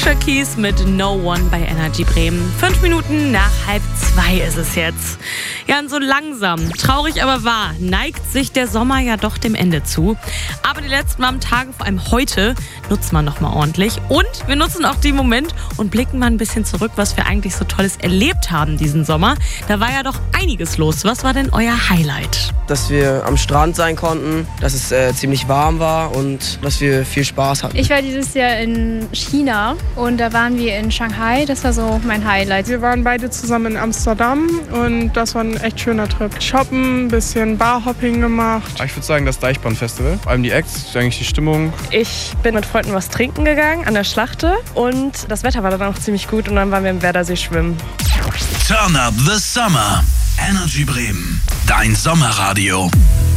Alicia Keys mit No One bei Energy Bremen. 5 Minuten nach 1:30 ist es jetzt. Ja, und so langsam, traurig aber wahr, neigt sich der Sommer ja doch dem Ende zu. Aber die letzten warmen Tage, vor allem heute, nutzen wir nochmal ordentlich. Und wir nutzen auch den Moment und blicken mal ein bisschen zurück, was wir eigentlich so Tolles erlebt haben diesen Sommer. Da war ja doch einiges los. Was war denn euer Highlight? Dass wir am Strand sein konnten, dass es ziemlich warm war und dass wir viel Spaß hatten. Ich war dieses Jahr in China und da waren wir in Shanghai. Das war so mein Highlight. Wir waren beide zusammen in Amsterdam und das war ein echt schöner Trip. Shoppen, ein bisschen Barhopping gemacht. Ich würde sagen, das Deichbrand-Festival. Vor allem die Acts, eigentlich die Stimmung. Ich bin mit Freunden was trinken gegangen an der Schlachte und das Wetter war dann auch ziemlich gut und dann waren wir im Werdersee schwimmen. Turn up the summer. Energy Bremen. Dein Sommerradio.